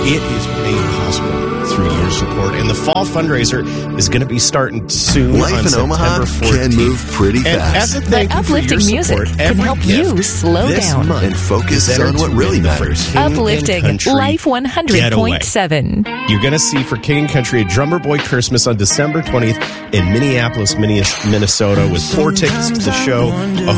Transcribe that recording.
It is made possible through your support. And the fall fundraiser is going to be starting soon. Life on in September Omaha 14th. can move pretty And fast. as a thank you for uplifting your music support, can every help gift you slow this down. month And focus is entered on what to really win for matters. King and Uplifting Country Life 100.7. You're going to see for King and Country a Drummer Boy Christmas on December 20th in Minneapolis, Minnesota, with 4 tickets to the show.